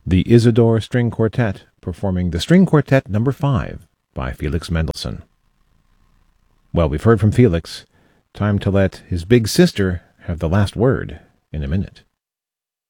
The Isidore String Quartet performing the String Quartet No. 5 by Felix Mendelssohn. Well, we've heard from Felix. Time to let his big sister have the last word in a minute.